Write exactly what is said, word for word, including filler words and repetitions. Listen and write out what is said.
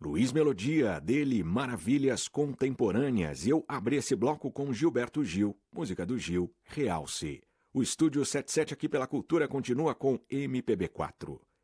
Luiz Melodia, dele Maravilhas Contemporâneas. E eu abri esse bloco com Gilberto Gil, música do Gil, Realce. O Estúdio setenta e sete aqui pela Cultura continua com M P B quatro.